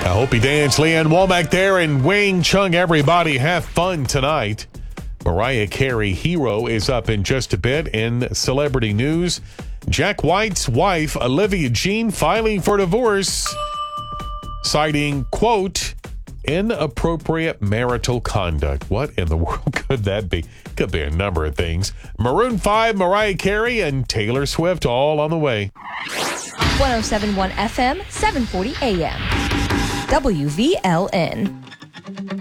I hope you dance. Leanne Womack there and Wing Chung. Everybody have fun tonight. Mariah Carey Hero is up in just a bit. In celebrity news, Jack White's wife, Olivia Jean, filing for divorce, citing, quote, inappropriate marital conduct. What in the world could that be? Could be a number of things. Maroon 5, Mariah Carey, and Taylor Swift all on the way. 107.1 FM, 740 AM. WVLN.